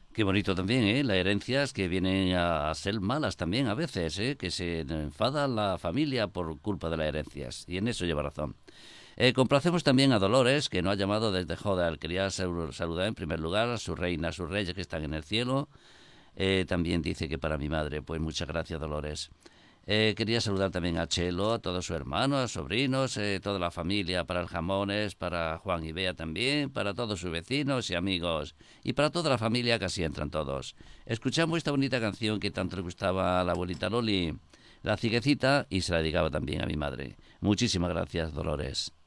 Qué bonito también, ¿eh? Las herencias que vienen a ser malas también a veces, ¿eh? Que se enfada la familia por culpa de las herencias. Y en eso lleva razón. Complacemos también a Dolores, que nos ha llamado desde Jodar. Quería saludar en primer lugar a su reina, a sus reyes que están en el cielo. También dice que para mi madre. Pues muchas gracias, Dolores. Quería saludar también a Chelo, a todos sus hermanos, sobrinos, toda la familia, para el Jamones, para Juan y Bea también, para todos sus vecinos y amigos, y para toda la familia que así entran todos. Escuchamos esta bonita canción que tanto le gustaba a la abuelita Loli, La Ciguecita, y se la dedicaba también a mi madre. Muchísimas gracias, Dolores.